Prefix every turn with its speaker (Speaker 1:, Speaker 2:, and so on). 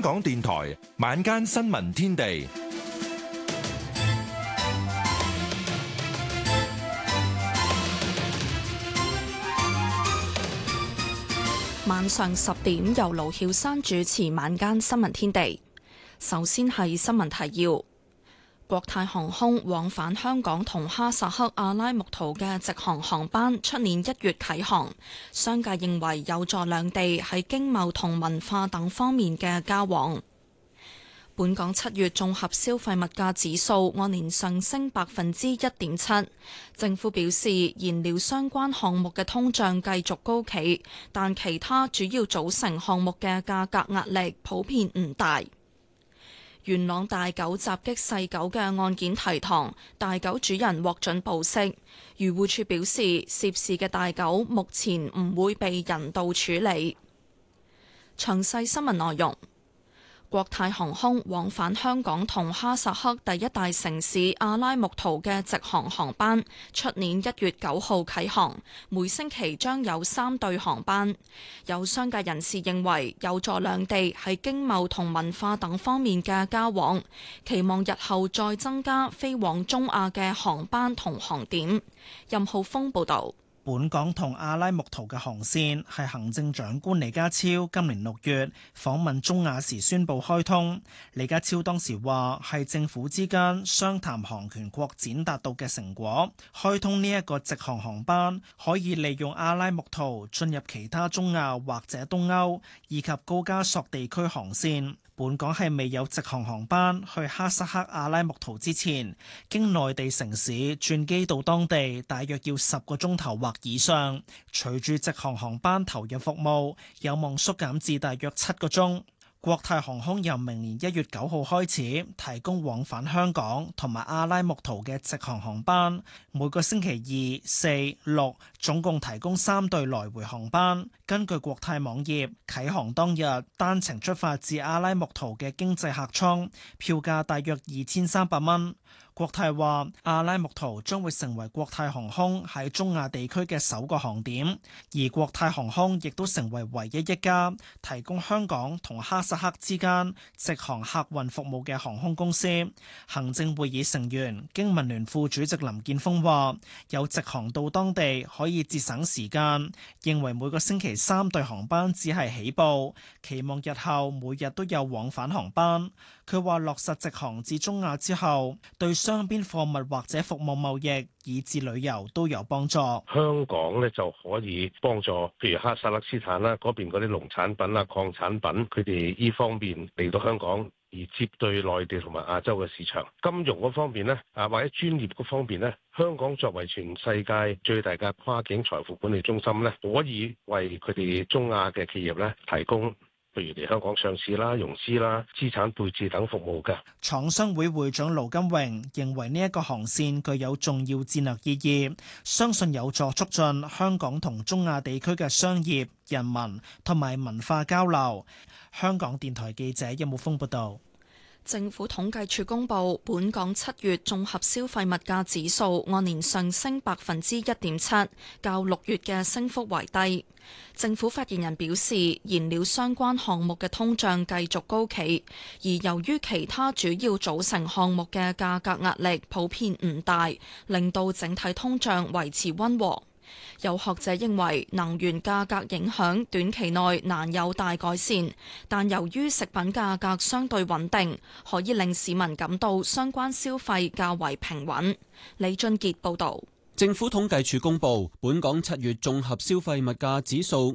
Speaker 1: 港電台晚間新聞天地，
Speaker 2: 晚上10點由盧曉珊主持晚間新聞天地。首先係新聞提要：國泰航空往返香港同哈薩克阿拉木圖嘅直航航班，出年1月啟航。商界認為有助兩地喺經貿同文化等方面嘅交往。本港7月綜合消費物價指數按年上升1.7%。政府表示，燃料相關項目嘅通脹繼續高企，但其他主要組成項目嘅價格壓力普遍唔大。元朗大狗襲擊細狗嘅案件提堂，大狗主人獲准保釋。漁護署表示，涉事嘅大狗目前唔會被人道處理。詳細新聞內容。國泰航空往返香港同哈薩克第一大城市阿拉木圖嘅直航航班，出年1月9號啟航，每星期將有3對航班。有商界人士認為有助兩地喺經貿同文化等方面嘅交往，期望日後再增加飛往中亞嘅航班同航點。任浩峰報導。
Speaker 3: 本港同阿拉木圖嘅航線係行政長官李家超今年6月訪問中亞時宣布開通。李家超當時話係政府之間商談航權擴展達到嘅成果。開通呢一個直航航班，可以利用阿拉木圖進入其他中亞或者東歐以及高加索地區航線。本港係未有直航航班去哈薩克阿拉木圖之前，經內地城市轉機到當地大約要10個鐘頭或以上。隨住直航航班投入服務，有望縮減至大約7個鐘。國泰航空由明年1月9號開始提供往返香港同埋阿拉木圖嘅直航航班，每個星期2、4、6總共提供3對來回航班。根據國泰網頁，啟航當日單程出發至阿拉木圖嘅經濟客艙票價大約2300蚊。國泰話阿拉木圖將會成為國泰航空喺中亞地區嘅首個航點，而國泰航空亦都成為唯一一家提供香港同哈薩克之間直航客運服務嘅航空公司。行政會議成員經民聯副主席林健鋒話，有直航到當地可以節省時間，認為每個星期3對航班只係起步，期望日後每日都有往返航班。佢話落實直航至中亞之後，對雙邊貨物或者服務貿易以至旅遊都有幫助。
Speaker 4: 香港咧就可以幫助，譬如哈薩克斯坦啦，嗰邊嗰啲農產品啦、礦產品，佢哋呢方面嚟到香港而接對內地同埋亞洲嘅市場。金融嗰方面咧，或者專業嗰方面咧，香港作為全世界最大嘅跨境財富管理中心咧，可以為佢哋中亞嘅企業咧提供，譬如嚟香港上市啦、融資啦、資產配置等服務嘅。
Speaker 3: 廠商會會長盧金榮認為呢一個航線具有重要戰略意義，相信有助促進香港同中亞地區嘅商業、人民同埋文化交流。香港電台記者任木峰報道。
Speaker 2: 政府統計處公布，本港7月綜合消費物價指數按年上升1.7%，較6月嘅升幅為低。政府發言人表示，燃料相關項目嘅通脹繼續高企，而由於其他主要組成項目嘅價格壓力普遍唔大，令到整體通脹維持溫和。有學者認為能源價格影響短期內難有大改善，但由於食品價格相對穩定，可以令市民感到相關消費較為平穩。李俊傑報導。
Speaker 5: 政府統計處公布，本港7月綜合消費物價指數